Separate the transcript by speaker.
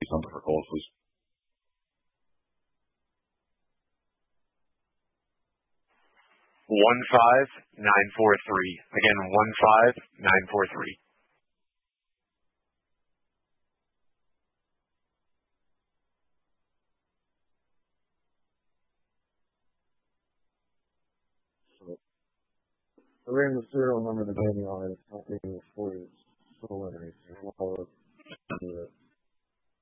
Speaker 1: Something for calls, please.
Speaker 2: 15943. Again, 15943.
Speaker 3: I ran the serial number of the baby on it. It's not being 40 letters.